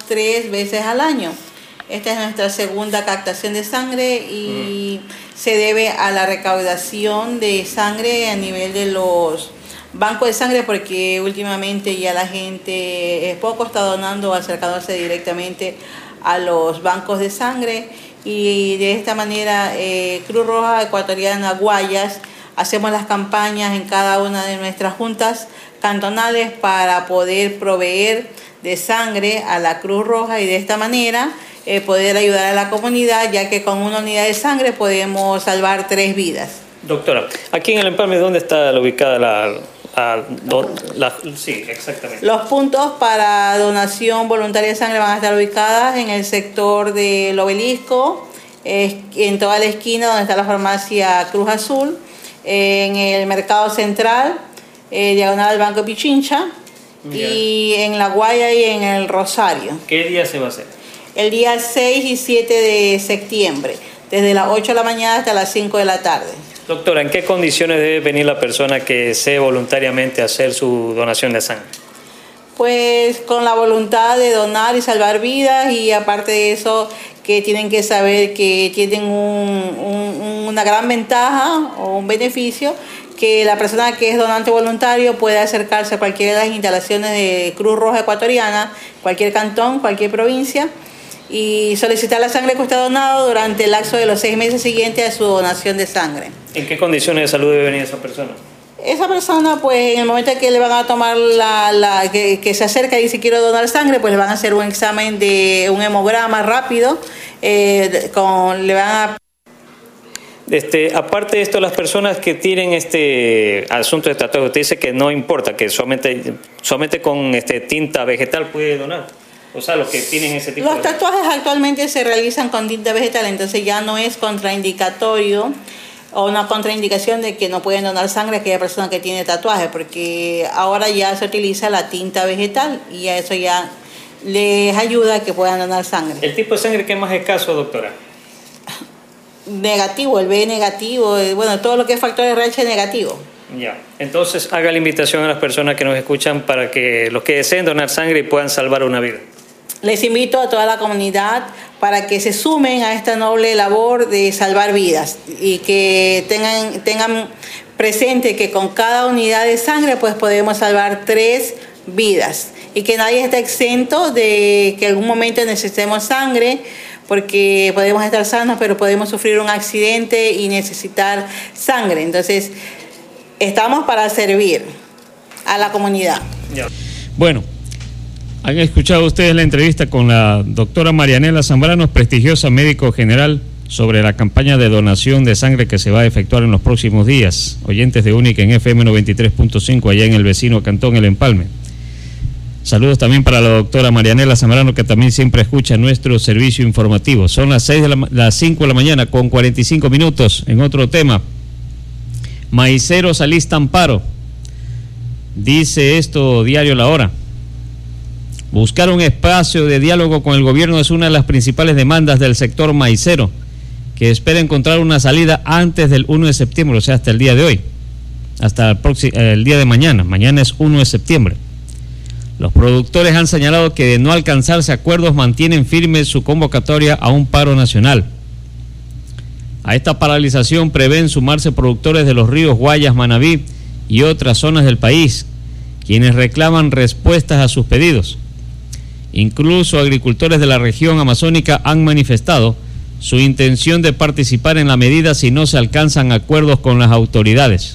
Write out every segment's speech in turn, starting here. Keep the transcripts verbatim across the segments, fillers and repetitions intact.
tres veces al año. Esta es nuestra segunda captación de sangre y mm. se debe a la recaudación de sangre a nivel de los bancos de sangre, porque últimamente ya la gente es poco está donando o acercándose directamente a los bancos de sangre, y de esta manera eh, Cruz Roja Ecuatoriana Guayas hacemos las campañas en cada una de nuestras juntas cantonales para poder proveer de sangre a la Cruz Roja y de esta manera eh, poder ayudar a la comunidad, ya que con una unidad de sangre podemos salvar tres vidas. Doctora, aquí en el Empalme, ¿dónde está ubicada la, la, la, la... Sí, exactamente. Los puntos para donación voluntaria de sangre van a estar ubicadas en el sector del Obelisco, eh, en toda la esquina donde está la farmacia Cruz Azul, eh, en el Mercado Central, eh, diagonal al Banco Pichincha, yeah. y en La Guaya y en el Rosario. ¿Qué día se va a hacer? El día seis y siete de septiembre, desde las ocho de la mañana hasta las cinco de la tarde. Doctora, ¿en qué condiciones debe venir la persona que desee voluntariamente hacer su donación de sangre? Pues con la voluntad de donar y salvar vidas, y aparte de eso que tienen que saber que tienen un, un, una gran ventaja o un beneficio, que la persona que es donante voluntario puede acercarse a cualquiera de las instalaciones de Cruz Roja Ecuatoriana, cualquier cantón, cualquier provincia, y solicitar la sangre que usted ha donado durante el lapso de los seis meses siguientes a su donación de sangre. ¿En qué condiciones de salud debe venir esa persona? Esa persona, pues en el momento que le van a tomar la, la que, que se acerca y dice quiero donar sangre, pues le van a hacer un examen de un hemograma rápido, eh, con, le van a... Este, aparte de esto, las personas que tienen este asunto de tatuaje, usted dice que no importa, que solamente, solamente con este, tinta vegetal puede donar. O sea, los que tienen ese tipo los de... Los tatuajes actualmente se realizan con tinta vegetal, entonces ya no es contraindicatorio o una contraindicación de que no pueden donar sangre a aquella persona que tiene tatuaje, porque ahora ya se utiliza la tinta vegetal y a eso ya les ayuda a que puedan donar sangre. ¿El tipo de sangre que es más escaso, doctora? Negativo, el B negativo, bueno, todo lo que es factor R H negativo. Ya, entonces haga la invitación a las personas que nos escuchan para que los que deseen donar sangre puedan salvar una vida. Les invito a toda la comunidad para que se sumen a esta noble labor de salvar vidas y que tengan, tengan presente que con cada unidad de sangre pues podemos salvar tres vidas y que nadie está exento de que en algún momento necesitemos sangre, porque podemos estar sanos pero podemos sufrir un accidente y necesitar sangre. Entonces estamos para servir a la comunidad. Bueno, han escuchado ustedes la entrevista con la doctora Marianela Zambrano, prestigiosa médico general, sobre la campaña de donación de sangre que se va a efectuar en los próximos días. Oyentes de Única en F M noventa y tres punto cinco, allá en el vecino cantón El Empalme. Saludos también para la doctora Marianela Zambrano, que también siempre escucha nuestro servicio informativo. Son las seis de la, las cinco de la mañana con cuarenta y cinco minutos. En otro tema, maiceros alistan paro. Dice esto Diario La Hora. Buscar un espacio de diálogo con el gobierno es una de las principales demandas del sector maicero, que espera encontrar una salida antes del uno de septiembre, o sea, hasta el día de hoy, hasta el, próximo, el día de mañana. Mañana es uno de septiembre. Los productores han señalado que de no alcanzarse acuerdos mantienen firme su convocatoria a un paro nacional. A esta paralización prevén sumarse productores de los ríos Guayas, Manabí y otras zonas del país, quienes reclaman respuestas a sus pedidos. Incluso agricultores de la región amazónica han manifestado su intención de participar en la medida si no se alcanzan acuerdos con las autoridades.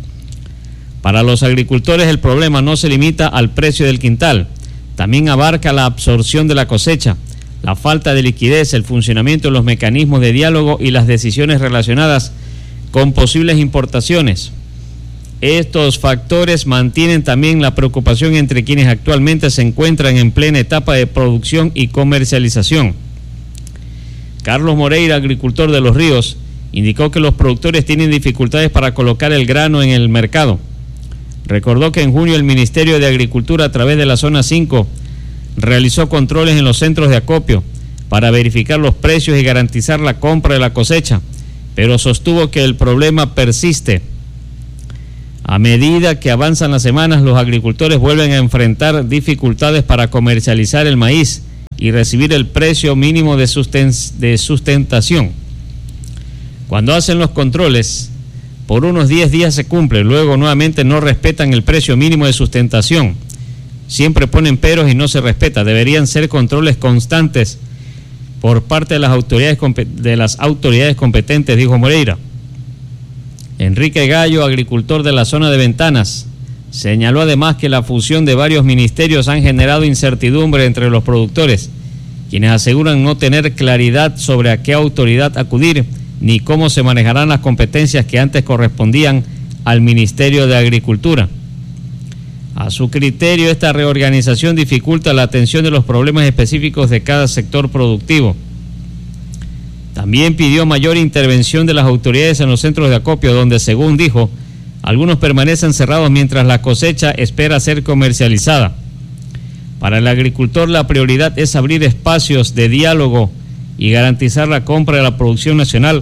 Para los agricultores el problema no se limita al precio del quintal, también abarca la absorción de la cosecha, la falta de liquidez, el funcionamiento de los mecanismos de diálogo y las decisiones relacionadas con posibles importaciones. Estos factores mantienen también la preocupación entre quienes actualmente se encuentran en plena etapa de producción y comercialización. Carlos Moreira, agricultor de Los Ríos, indicó que los productores tienen dificultades para colocar el grano en el mercado. Recordó que en junio el Ministerio de Agricultura, a través de la Zona cinco, realizó controles en los centros de acopio para verificar los precios y garantizar la compra de la cosecha, pero sostuvo que el problema persiste. A medida que avanzan las semanas, los agricultores vuelven a enfrentar dificultades para comercializar el maíz y recibir el precio mínimo de, susten de sustentación. Cuando hacen los controles, por unos diez días se cumple, luego nuevamente no respetan el precio mínimo de sustentación. Siempre ponen peros y no se respeta. Deberían ser controles constantes por parte de las autoridades, de las autoridades competentes, dijo Moreira. Enrique Gallo, agricultor de la zona de Ventanas, señaló además que la fusión de varios ministerios han generado incertidumbre entre los productores, quienes aseguran no tener claridad sobre a qué autoridad acudir ni cómo se manejarán las competencias que antes correspondían al Ministerio de Agricultura. A su criterio, esta reorganización dificulta la atención de los problemas específicos de cada sector productivo. También pidió mayor intervención de las autoridades en los centros de acopio, donde, según dijo, algunos permanecen cerrados mientras la cosecha espera ser comercializada. Para el agricultor, la prioridad es abrir espacios de diálogo y garantizar la compra de la producción nacional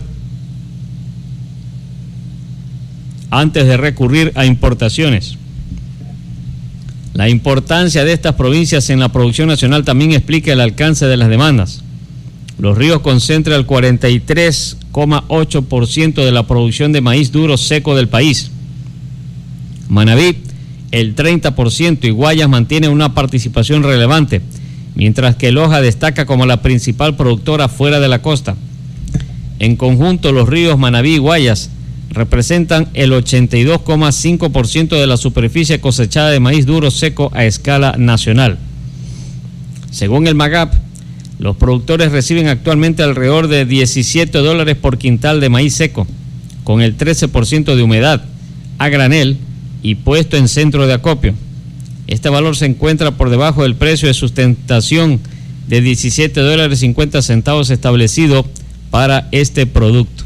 antes de recurrir a importaciones. La importancia de estas provincias en la producción nacional también explica el alcance de las demandas. Los ríos concentran el cuarenta y tres coma ocho por ciento de la producción de maíz duro seco del país. Manabí, el treinta por ciento, y Guayas mantiene una participación relevante, mientras que Loja destaca como la principal productora fuera de la costa. En conjunto, los ríos Manabí y Guayas representan el ochenta y dos coma cinco por ciento de la superficie cosechada de maíz duro seco a escala nacional. Según el MAGAP, los productores reciben actualmente alrededor de diecisiete dólares por quintal de maíz seco, con el trece por ciento de humedad, a granel y puesto en centro de acopio. Este valor se encuentra por debajo del precio de sustentación de diecisiete dólares cincuenta centavos establecido para este producto.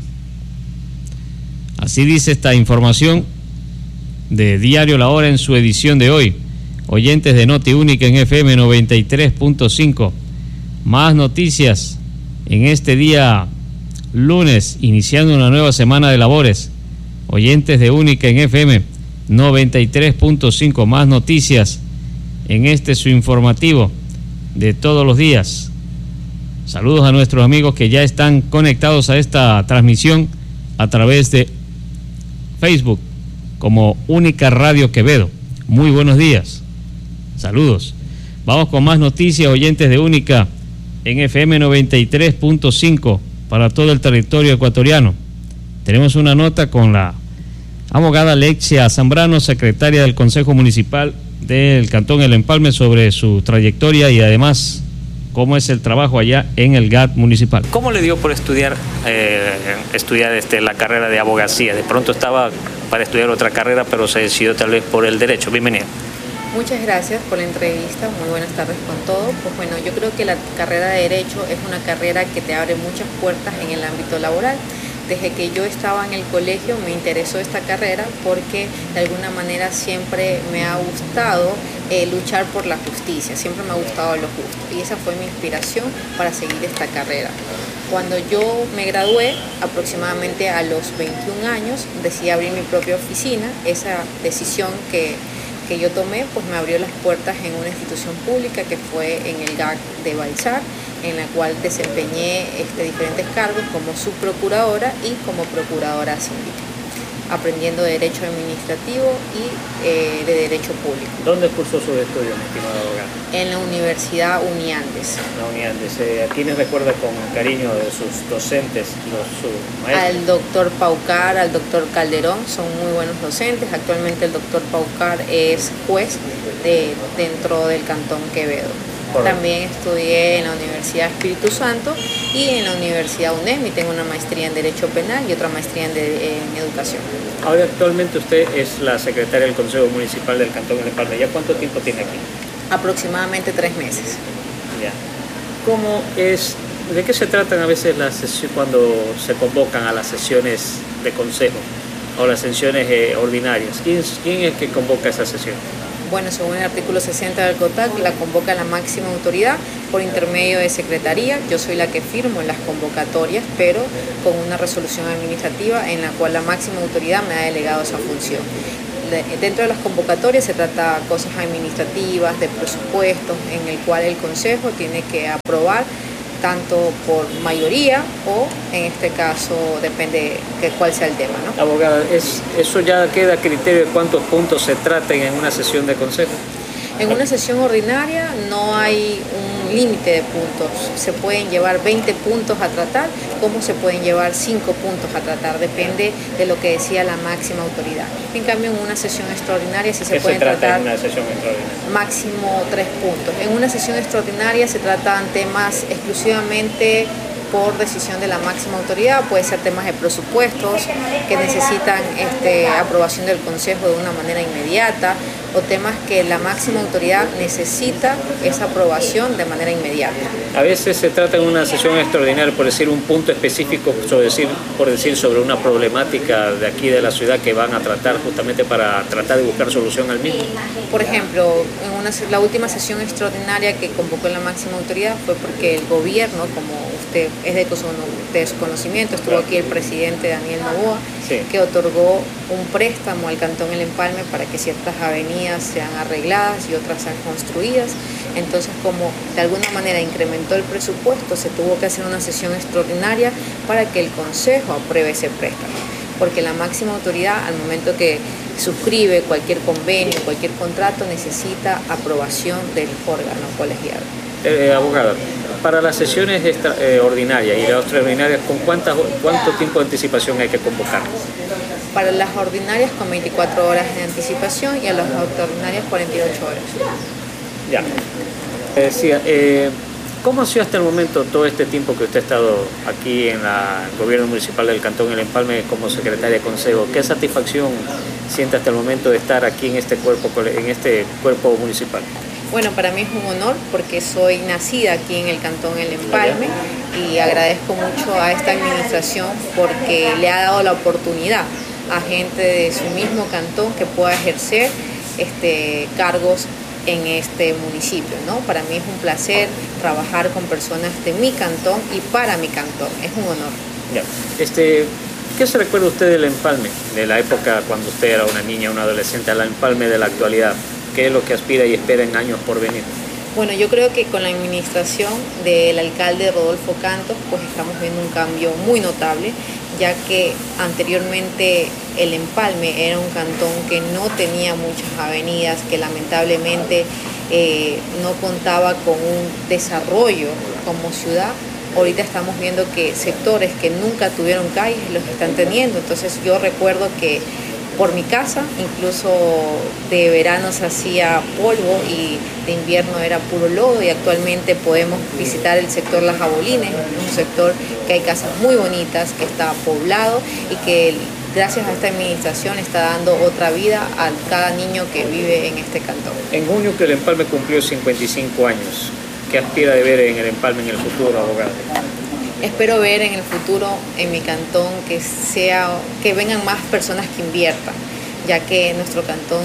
Así dice esta información de Diario La Hora en su edición de hoy. Oyentes de Noti Única en F M noventa y tres punto cinco. Más noticias en este día lunes, iniciando una nueva semana de labores. Oyentes de Única en F M noventa y tres punto cinco. Más noticias en este su informativo de todos los días. Saludos a nuestros amigos que ya están conectados a esta transmisión a través de Facebook como Única Radio Quevedo. Muy buenos días. Saludos. Vamos con más noticias, oyentes de Única en F M noventa y tres punto cinco para todo el territorio ecuatoriano. Tenemos una nota con la abogada Alexia Zambrano, secretaria del Consejo Municipal del Cantón El Empalme, sobre su trayectoria y además cómo es el trabajo allá en el G A T municipal. ¿Cómo le dio por estudiar eh, estudiar este, la carrera de abogacía? De pronto estaba para estudiar otra carrera, pero se decidió tal vez por el derecho. Bienvenida. Muchas gracias por la entrevista, muy buenas tardes con todo. Pues bueno, yo creo que la carrera de Derecho es una carrera que te abre muchas puertas en el ámbito laboral. Desde que yo estaba en el colegio me interesó esta carrera porque de alguna manera siempre me ha gustado eh, luchar por la justicia, siempre me ha gustado lo justo y esa fue mi inspiración para seguir esta carrera. Cuando yo me gradué, aproximadamente a los veintiún años, decidí abrir mi propia oficina. Esa decisión que que yo tomé, pues me abrió las puertas en una institución pública que fue en el G A C de Balsar, en la cual desempeñé este, diferentes cargos como subprocuradora y como procuradora síndica, aprendiendo de Derecho Administrativo y eh, de Derecho Público. ¿Dónde cursó sus estudios, mi estimada abogada? En la Universidad Uniandes. La Uniandes. Eh, ¿A quiénes recuerda con cariño de sus docentes, los sus maestros? Al doctor Paucar, al doctor Calderón, son muy buenos docentes. Actualmente el doctor Paucar es juez de, dentro del Cantón Quevedo. Correcto. También estudié en la Universidad Espíritu Santo y en la Universidad UNEM, y tengo una maestría en Derecho Penal y otra maestría en, de, en Educación. Ahora actualmente usted es la secretaria del Consejo Municipal del Cantón El Empalme. ¿Ya cuánto tiempo tiene aquí? Aproximadamente tres meses. Ya. ¿Cómo es, de qué se tratan a veces las sesiones cuando se convocan a las sesiones de consejo o las sesiones eh, ordinarias? ¿Quién, ¿Quién es que convoca esa sesión? Bueno, según el artículo sesenta del COTAC, la convoca la máxima autoridad por intermedio de secretaría. Yo soy la que firmo las convocatorias, pero con una resolución administrativa en la cual la máxima autoridad me ha delegado esa función. dentro de las convocatorias se trata cosas administrativas, de presupuestos, en el cual el Consejo tiene que aprobar tanto por mayoría o en este caso depende de cuál sea el tema, ¿no? Abogada, es, eso ya queda a criterio de cuántos puntos se traten en una sesión de consejo. En una sesión ordinaria no hay un límite de puntos, se pueden llevar veinte puntos a tratar, como se pueden llevar cinco puntos a tratar, depende de lo que decía la máxima autoridad. En cambio, en una sesión extraordinaria sí se pueden trata tratar en una sesión extraordinaria? Máximo tres puntos. En una sesión extraordinaria se tratan temas exclusivamente por decisión de la máxima autoridad, puede ser temas de presupuestos que necesitan este, aprobación del Consejo de una manera inmediata o temas que la máxima autoridad necesita esa aprobación de manera inmediata. A veces se trata en una sesión extraordinaria por decir un punto específico, sobre decir, por decir sobre una problemática de aquí de la ciudad que van a tratar justamente para tratar de buscar solución al mismo. Por ejemplo, en una, la última sesión extraordinaria que convocó la máxima autoridad fue porque el gobierno, como usted es de su conocimiento, estuvo aquí el presidente Daniel Noboa, sí, que otorgó un préstamo al Cantón El Empalme para que ciertas avenidas sean arregladas y otras sean construidas. Entonces, como de alguna manera incrementó el presupuesto, se tuvo que hacer una sesión extraordinaria para que el Consejo apruebe ese préstamo, porque la máxima autoridad al momento que suscribe cualquier convenio, cualquier contrato, necesita aprobación del órgano colegiado. Eh, abogada, para las sesiones extra, eh, ordinarias y las extraordinarias, ¿con cuántas, cuánto tiempo de anticipación hay que convocar? Para las ordinarias con veinticuatro horas de anticipación y a las extraordinarias cuarenta y ocho horas. Ya. Eh, decía, eh, ¿cómo ha sido hasta el momento todo este tiempo que usted ha estado aquí en la, el gobierno municipal del Cantón El Empalme como secretaria de consejo? ¿Qué satisfacción siente hasta el momento de estar aquí en este cuerpo, en este cuerpo municipal? Bueno, para mí es un honor porque soy nacida aquí en el Cantón El Empalme y agradezco mucho a esta administración porque le ha dado la oportunidad a gente de su mismo cantón que pueda ejercer este, cargos en este municipio, ¿no? Para mí es un placer trabajar con personas de mi cantón y para mi cantón, es un honor. Ya. Este, ¿qué se recuerda usted del Empalme, de la época cuando usted era una niña, una adolescente, al Empalme de la actualidad? ¿Qué es lo que aspira y espera en años por venir? Bueno, yo creo que con la administración del alcalde Rodolfo Cantos, pues estamos viendo un cambio muy notable, ya que anteriormente el Empalme era un cantón que no tenía muchas avenidas, que lamentablemente eh, no contaba con un desarrollo como ciudad. Ahorita estamos viendo que sectores que nunca tuvieron calles los están teniendo, entonces yo recuerdo que por mi casa, incluso de verano se hacía polvo y de invierno era puro lodo y actualmente podemos visitar el sector Las Jabolines, un sector que hay casas muy bonitas, que está poblado y que gracias a esta administración está dando otra vida a cada niño que vive en este cantón. En junio que el Empalme cumplió cincuenta y cinco años, ¿qué aspira de ver en el Empalme en el futuro, abogado? Espero ver en el futuro en mi cantón que sea que vengan más personas que inviertan, ya que nuestro cantón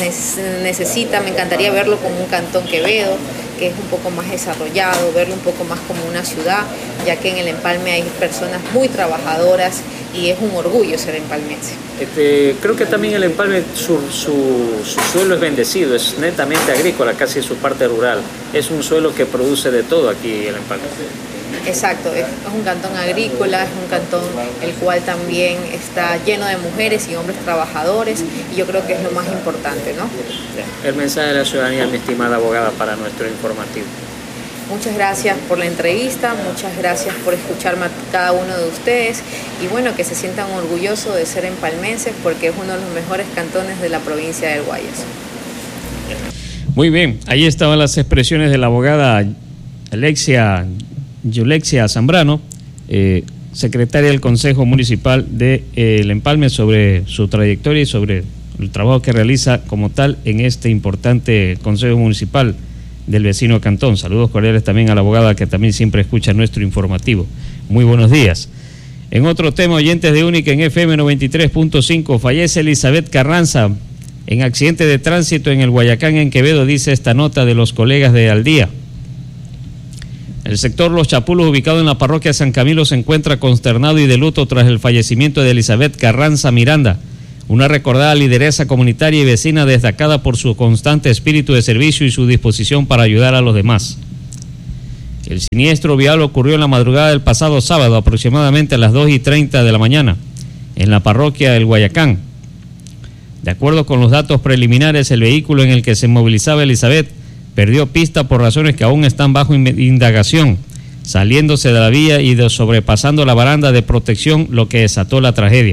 se necesita, me encantaría verlo como un cantón Quevedo, que es un poco más desarrollado, verlo un poco más como una ciudad, ya que en el Empalme hay personas muy trabajadoras y es un orgullo ser empalmense. Este, creo que también el Empalme, su, su, su suelo es bendecido, es netamente agrícola, casi su parte rural. Es un suelo que produce de todo aquí el Empalme. Exacto, es un cantón agrícola, es un cantón el cual también está lleno de mujeres y hombres trabajadores y yo creo que es lo más importante, ¿no? El mensaje de la ciudadanía, mi estimada abogada, para nuestro informativo. Muchas gracias por la entrevista, muchas gracias por escucharme a cada uno de ustedes y bueno, que se sientan orgullosos de ser empalmenses porque es uno de los mejores cantones de la provincia del Guayas. Muy bien, ahí estaban las expresiones de la abogada Alexia Yulexia Zambrano, eh, secretaria del Consejo Municipal de eh, El Empalme, sobre su trayectoria y sobre el trabajo que realiza como tal en este importante Consejo Municipal del vecino cantón. Saludos cordiales también a la abogada que también siempre escucha nuestro informativo. Muy buenos días. En otro tema, oyentes de Única en F M noventa y tres punto cinco, fallece Elizabeth Carranza en accidente de tránsito en el Guayacán, en Quevedo, dice esta nota de los colegas de Al Día. El sector Los Chapulos, ubicado en la parroquia San Camilo, se encuentra consternado y de luto tras el fallecimiento de Elizabeth Carranza Miranda, una recordada lideresa comunitaria y vecina destacada por su constante espíritu de servicio y su disposición para ayudar a los demás. El siniestro vial ocurrió en la madrugada del pasado sábado, aproximadamente a las dos y treinta de la mañana, en la parroquia del Guayacán. De acuerdo con los datos preliminares, el vehículo en el que se movilizaba Elizabeth perdió pista por razones que aún están bajo indagación, saliéndose de la vía y de sobrepasando la baranda de protección, lo que desató la tragedia.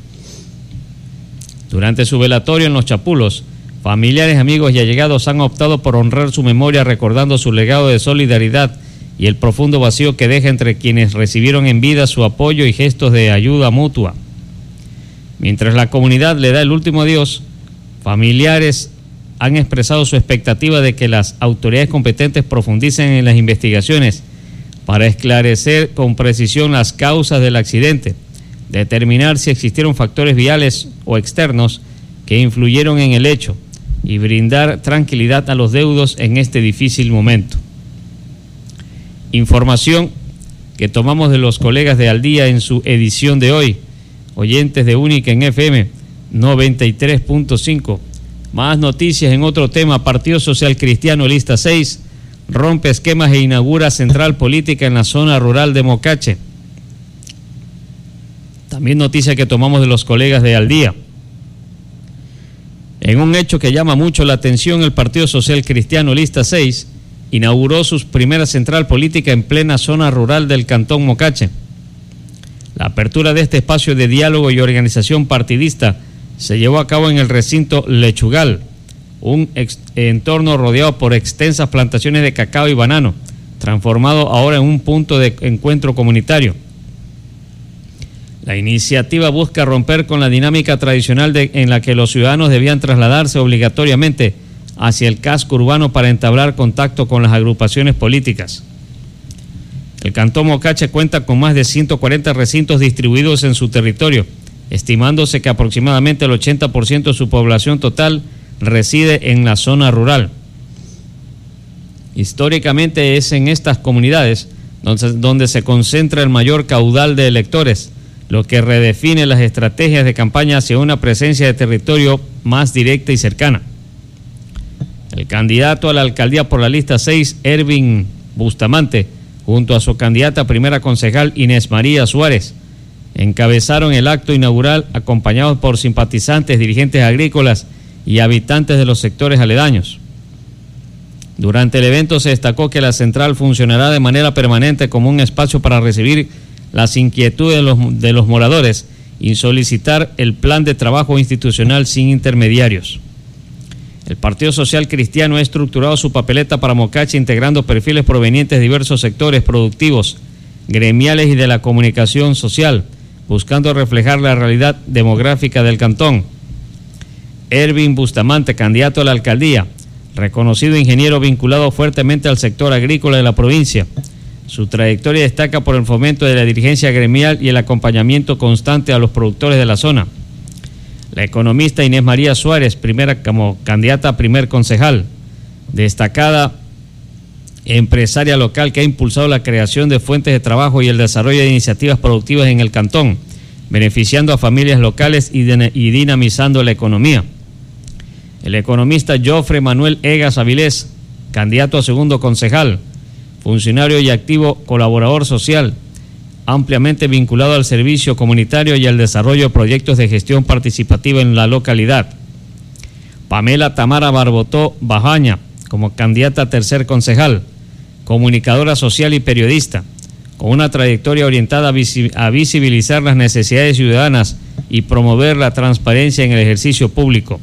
Durante su velatorio en Los Chapulos, familiares, amigos y allegados han optado por honrar su memoria recordando su legado de solidaridad y el profundo vacío que deja entre quienes recibieron en vida su apoyo y gestos de ayuda mutua. Mientras la comunidad le da el último adiós, familiares han expresado su expectativa de que las autoridades competentes profundicen en las investigaciones para esclarecer con precisión las causas del accidente, determinar si existieron factores viales o externos que influyeron en el hecho y brindar tranquilidad a los deudos en este difícil momento. Información que tomamos de los colegas de Al Día en su edición de hoy, oyentes de Única en F M noventa y tres punto cinco. Más noticias en otro tema. Partido Social Cristiano, lista seis, rompe esquemas e inaugura central política en la zona rural de Mocache. También noticia que tomamos de los colegas de Al Día. En un hecho que llama mucho la atención, el Partido Social Cristiano, lista seis, inauguró su primera central política en plena zona rural del Cantón Mocache. La apertura de este espacio de diálogo y organización partidista se llevó a cabo en el recinto Lechugal, un entorno rodeado por extensas plantaciones de cacao y banano, transformado ahora en un punto de encuentro comunitario. La iniciativa busca romper con la dinámica tradicional de, en la que los ciudadanos debían trasladarse obligatoriamente hacia el casco urbano para entablar contacto con las agrupaciones políticas. El Cantón Mocache cuenta con más de ciento cuarenta recintos distribuidos en su territorio, estimándose que aproximadamente el ochenta por ciento de su población total reside en la zona rural. Históricamente es en estas comunidades donde, donde se concentra el mayor caudal de electores, lo que redefine las estrategias de campaña hacia una presencia de territorio más directa y cercana. El candidato a la alcaldía por la lista seis, Ervin Bustamante, junto a su candidata a primera concejal Inés María Suárez, encabezaron el acto inaugural acompañados por simpatizantes, dirigentes agrícolas y habitantes de los sectores aledaños. Durante el evento se destacó que la central funcionará de manera permanente como un espacio para recibir las inquietudes de los, de los moradores y solicitar el plan de trabajo institucional sin intermediarios. El Partido Social Cristiano ha estructurado su papeleta para Mocache integrando perfiles provenientes de diversos sectores productivos, gremiales y de la comunicación social, buscando reflejar la realidad demográfica del cantón. Ervin Bustamante, candidato a la alcaldía, reconocido ingeniero vinculado fuertemente al sector agrícola de la provincia. Su trayectoria destaca por el fomento de la dirigencia gremial y el acompañamiento constante a los productores de la zona. La economista Inés María Suárez, primera como candidata a primer concejal, destacada empresaria local que ha impulsado la creación de fuentes de trabajo y el desarrollo de iniciativas productivas en el cantón, beneficiando a familias locales y, de, y dinamizando la economía. El economista Jofre Manuel Egas Avilés, candidato a segundo concejal, funcionario y activo colaborador social, ampliamente vinculado al servicio comunitario y al desarrollo de proyectos de gestión participativa en la localidad. Pamela Tamara Barbotó Bajaña, como candidata a tercer concejal, comunicadora social y periodista, con una trayectoria orientada a visibilizar las necesidades ciudadanas y promover la transparencia en el ejercicio público.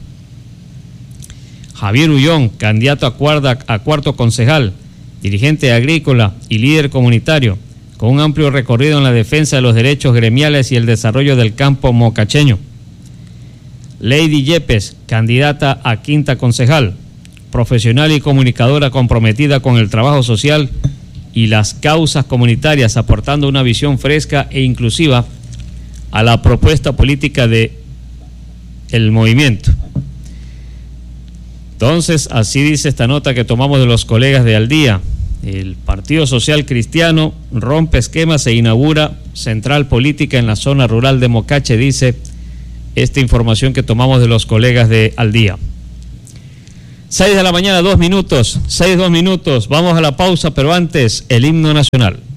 Javier Ullón, candidato a, cuarta, a cuarto concejal, dirigente agrícola y líder comunitario, con un amplio recorrido en la defensa de los derechos gremiales y el desarrollo del campo mocacheño. Lady Yepes, candidata a quinta concejal, profesional y comunicadora comprometida con el trabajo social y las causas comunitarias, aportando una visión fresca e inclusiva a la propuesta política de el movimiento. Entonces, así dice esta nota que tomamos de los colegas de Al Día. El Partido Social Cristiano rompe esquemas e inaugura central política en la zona rural de Mocache, dice esta información que tomamos de los colegas de Al Día. seis de la mañana, dos minutos, seis, dos minutos, vamos a la pausa, pero antes, el himno nacional.